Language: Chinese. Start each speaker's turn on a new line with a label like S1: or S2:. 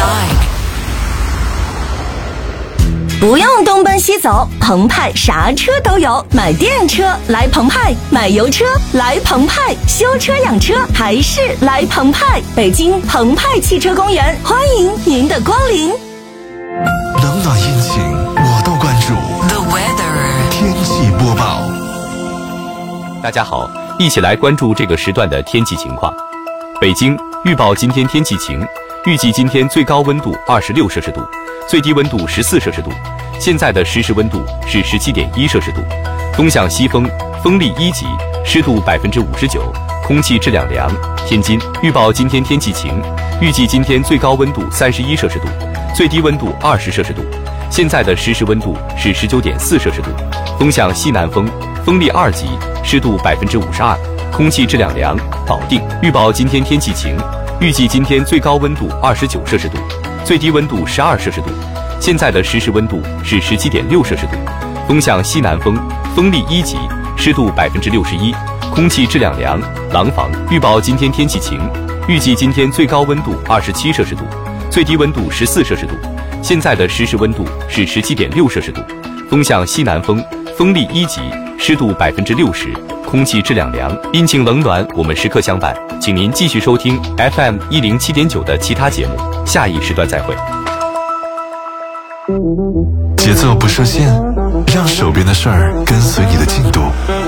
S1: 不用东奔西走，澎湃啥车都有。买电车来澎湃，买油车来澎湃，修车养车还是来澎湃。北京澎湃汽车公园，欢迎您的光临。
S2: 冷暖阴晴我都关注。
S3: The weather
S2: 天气播报。
S4: 大家好，一起来关注这个时段的天气情况。北京预报今天天气晴，预计今天最高温度26摄氏度，最低温度14摄氏度。现在的实时温度是17.1摄氏度，东向西风，风力1级，湿度59%，空气质量良。天津预报今天天气晴，预计今天最高温度31摄氏度，最低温度20摄氏度。现在的实时温度是19.4摄氏度，东向西南风，风力2级，湿度52%，空气质量良。保定预报今天天气晴，预计今天最高温度29摄氏度，最低温度12摄氏度。现在的实时温度是17.6摄氏度，东向西南风，风力1级，湿度61%，空气质量良。廊坊预报今天天气晴，预计今天最高温度27摄氏度，最低温度14摄氏度。现在的实时温度是17.6摄氏度，东向西南风，风力1级，湿度60%，空气质量良。阴晴冷暖，我们时刻相伴，请您继续收听 FM 107.9的其他节目，下一时段再会。
S2: 节奏不设限，让手边的事儿跟随你的进度。